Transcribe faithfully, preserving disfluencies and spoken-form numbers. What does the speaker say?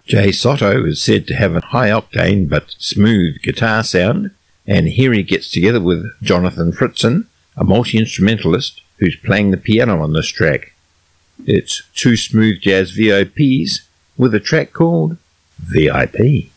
Jay Soto is said to have a high-octane but smooth guitar sound, and here he gets together with Jonathan Fritzen, a multi-instrumentalist who's playing the piano on this track. It's two smooth jazz V I Ps with a track called V I P.